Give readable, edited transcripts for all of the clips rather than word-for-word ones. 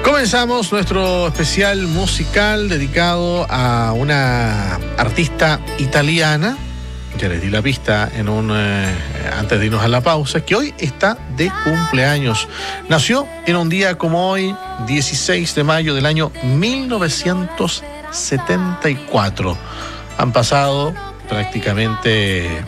Comenzamos nuestro especial musical dedicado a una artista italiana. Ya les di la pista antes de irnos a la pausa, que hoy está de cumpleaños. Nació en un día como hoy, 16 de mayo del año 1974. Han pasado prácticamente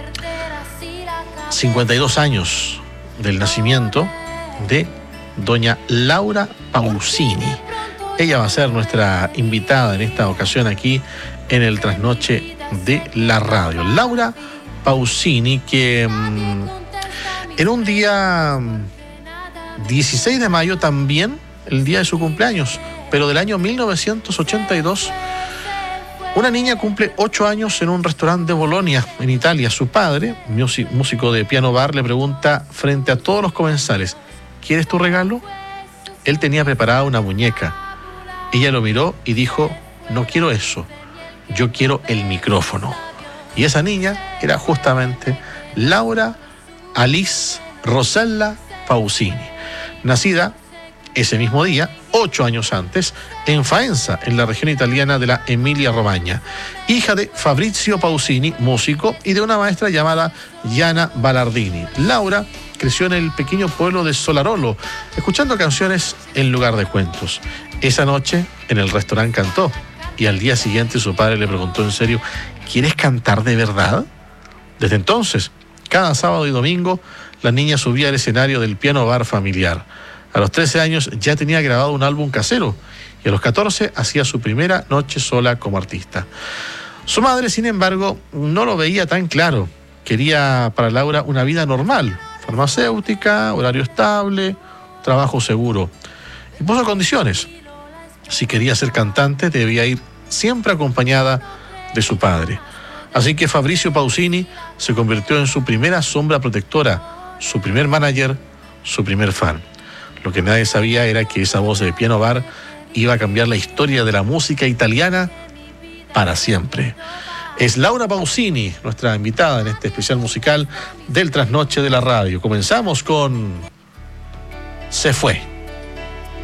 52 años del nacimiento de doña Laura Pausini. Ella va a ser nuestra invitada en esta ocasión aquí en el Trasnoche de la Radio. Laura Pausini, que en un día 16 de mayo también, el día de su cumpleaños, pero del año 1982, una niña cumple 8 años en un restaurante de Bolonia, en Italia. Su padre, músico de piano bar, le pregunta frente a todos los comensales: ¿quieres tu regalo? Él tenía preparada una muñeca. Ella lo miró y dijo: no quiero eso, yo quiero el micrófono. Y esa niña era justamente Laura Alice Rosella Pausini, nacida ese mismo día, 8 años antes, en Faenza, en la región italiana de la Emilia-Romagna, hija de Fabrizio Pausini, músico, y de una maestra llamada Gianna Ballardini. Laura creció en el pequeño pueblo de Solarolo, escuchando canciones en lugar de cuentos. Esa noche en el restaurante cantó, y al día siguiente su padre le preguntó en serio: ¿quieres cantar de verdad? Desde entonces, cada sábado y domingo, la niña subía al escenario del piano bar familiar. A los 13 años ya tenía grabado un álbum casero, y a los 14 hacía su primera noche sola como artista. Su madre, sin embargo, no lo veía tan claro. Quería para Laura una vida normal: farmacéutica, horario estable, trabajo seguro. Y puso condiciones. Si quería ser cantante, debía ir siempre acompañada de su padre. Así que Fabrizio Pausini se convirtió en su primera sombra protectora, su primer manager, su primer fan. Lo que nadie sabía era que esa voz de piano bar iba a cambiar la historia de la música italiana para siempre. Es Laura Pausini, nuestra invitada en este especial musical del Trasnoche de la Radio. Comenzamos con Se Fue.